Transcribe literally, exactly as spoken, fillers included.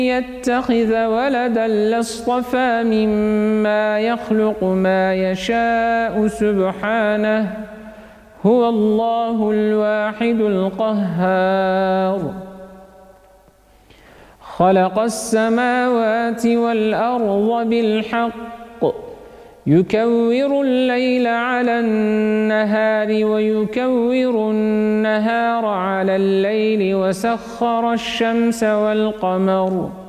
يتخذ ولدا لاصطفى مما يخلق ما يشاء سبحانه هو الله الواحد القهار خلق السماوات والأرض بالحق يكور الليل على النهار ويكور النهار على الليل وسخر الشمس والقمر